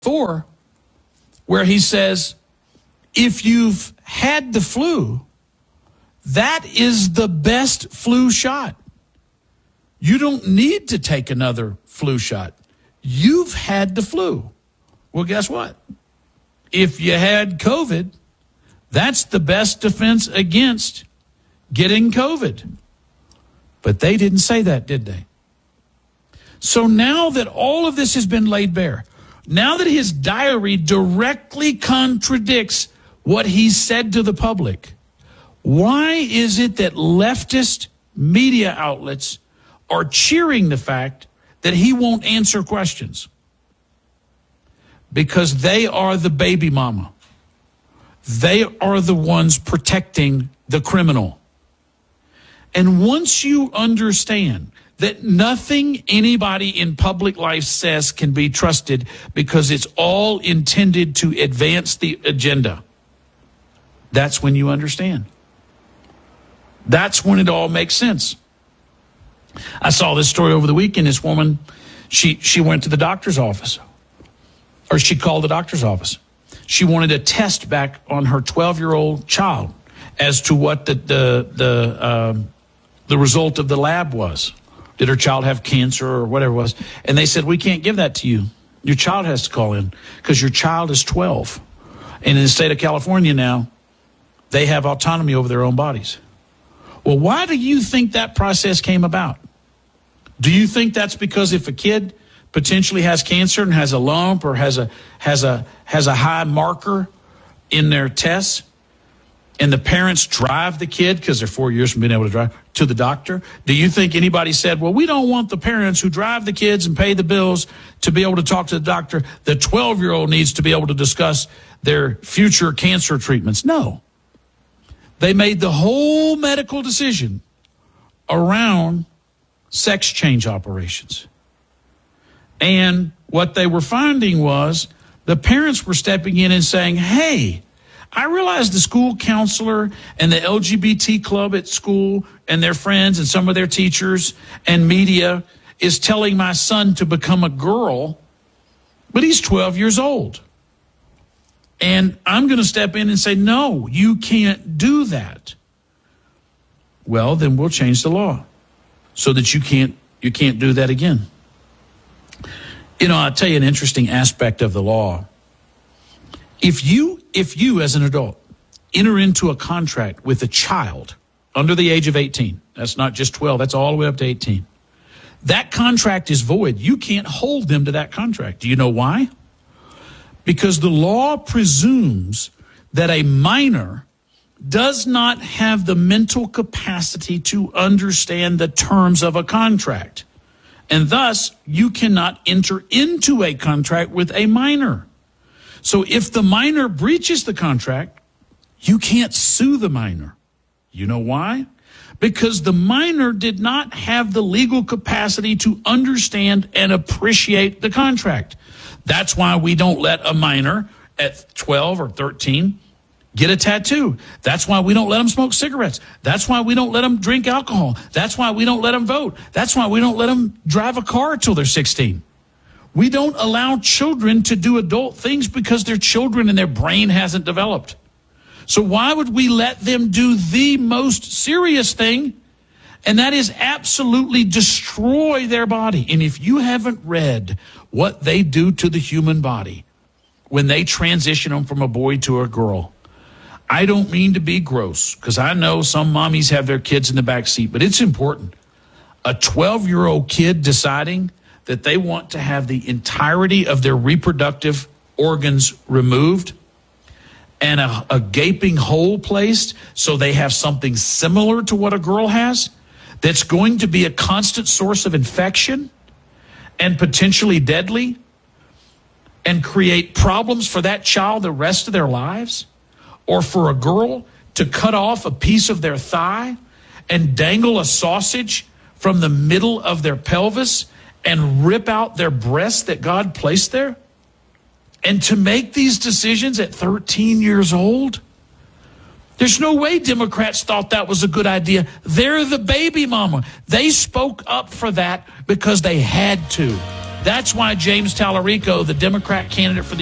4, where he says, if you've had the flu, that is the best flu shot. You don't need to take another flu shot. You've had the flu. Well, guess what? If you had COVID, that's the best defense against getting COVID. But they didn't say that, did they? So now that all of this has been laid bare, now that his diary directly contradicts what he said to the public, why is it that leftist media outlets are cheering the fact that he won't answer questions? Because they are the baby mama. They are the ones protecting the criminal. And once you understand that nothing anybody in public life says can be trusted because it's all intended to advance the agenda, that's when you understand. That's when it all makes sense. I saw this story over the weekend. This woman, she went to the doctor's office, or she called the doctor's office. She wanted a test back on her 12-year-old child as to what the result of the lab was. Did her child have cancer or whatever it was? And they said, we can't give that to you. Your child has to call in because your child is 12. And in the state of California now, they have autonomy over their own bodies. Well, why do you think that process came about? Do you think that's because if a kid potentially has cancer and has a lump or has a high marker in their tests, and the parents drive the kid because they're 4 years from being able to drive to the doctor? Do you think anybody said, well, we don't want the parents who drive the kids and pay the bills to be able to talk to the doctor? The 12-year-old needs to be able to discuss their future cancer treatments. No. They made the whole medical decision around sex change operations. And what they were finding was the parents were stepping in and saying, hey, I realize the school counselor and the LGBT club at school and their friends and some of their teachers and media is telling my son to become a girl, but he's 12 years old. And I'm going to step in and say, no, you can't do that. Well, then we'll change the law so that you can't do that again. You know, I'll tell you an interesting aspect of the law. If you as an adult enter into a contract with a child under the age of 18, that's not just 12, that's all the way up to 18, that contract is void. You can't hold them to that contract. Do you know why? Because the law presumes that a minor does not have the mental capacity to understand the terms of a contract. And thus, you cannot enter into a contract with a minor. So if the minor breaches the contract, you can't sue the minor. You know why? Because the minor did not have the legal capacity to understand and appreciate the contract. That's why we don't let a minor at 12 or 13 get a tattoo. That's why we don't let them smoke cigarettes. That's why we don't let them drink alcohol. That's why we don't let them vote. That's why we don't let them drive a car till they're 16. We don't allow children to do adult things because they're children and their brain hasn't developed. So why would we let them do the most serious thing? And that is absolutely destroy their body. And if you haven't read what they do to the human body when they transition them from a boy to a girl, I don't mean to be gross, because I know some mommies have their kids in the back seat, but it's important. A 12-year-old kid deciding that they want to have the entirety of their reproductive organs removed and a gaping hole placed so they have something similar to what a girl has that's going to be a constant source of infection and potentially deadly and create problems for that child the rest of their lives, or for a girl to cut off a piece of their thigh and dangle a sausage from the middle of their pelvis and rip out their breasts that God placed there? And to make these decisions at 13 years old? There's no way Democrats thought that was a good idea. They're the baby mama. They spoke up for that because they had to. That's why James Tallarico, the Democrat candidate for the